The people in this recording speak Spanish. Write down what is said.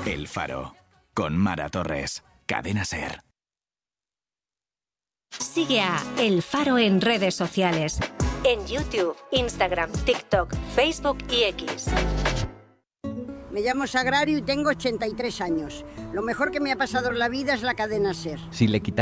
El Faro, con Mara Torres, Cadena SER. Sigue a El Faro en redes sociales. En YouTube, Instagram, TikTok, Facebook y X. Me llamo Sagrario y tengo 83 años. Lo mejor que me ha pasado en la vida es la Cadena SER. Si le quitáis